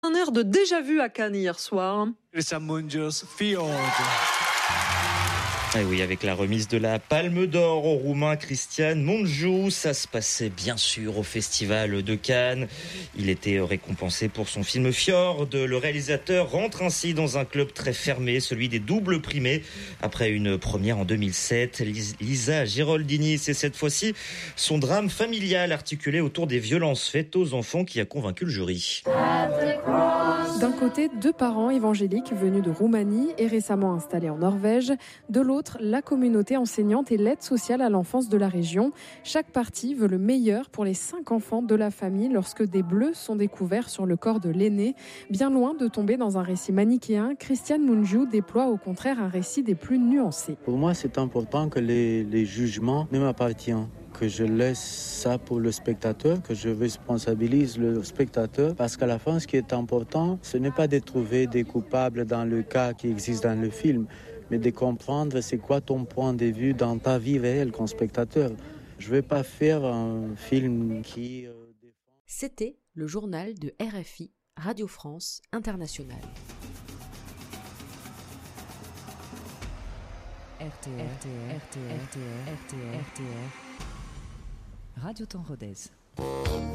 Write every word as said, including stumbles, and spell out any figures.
Un air de déjà-vu à Cannes hier soir. Eh oui, avec la remise de la Palme d'Or au Roumain Cristian Mungiu, ça se passait bien sûr au Festival de Cannes. Il était récompensé pour son film Fjord. Le réalisateur rentre ainsi dans un club très fermé, celui des doubles primés. Après une première en deux mille sept, Lisa Giroldinis, c'est cette fois-ci son drame familial articulé autour des violences faites aux enfants qui a convaincu le jury. D'un côté, deux parents évangéliques venus de Roumanie et récemment installés en Norvège. De l'autre, la communauté enseignante et l'aide sociale à l'enfance de la région. Chaque partie veut le meilleur pour les cinq enfants de la famille lorsque des bleus sont découverts sur le corps de l'aîné. Bien loin de tomber dans un récit manichéen, Cristian Mungiu déploie au contraire un récit des plus nuancés. Pour moi, c'est important que les, les jugements ne m'appartiennent. Que je laisse ça pour le spectateur, que je responsabilise le spectateur, parce qu'à la fin, ce qui est important, ce n'est pas de trouver des coupables dans le cas qui existe dans le film, mais de comprendre c'est quoi ton point de vue dans ta vie réelle comme spectateur. Je ne vais pas faire un film qui... Euh, défend... C'était le journal de R F I, Radio France Internationale. R T R, R T R, R T R, R T R, R T R, Radio Temps Rodez.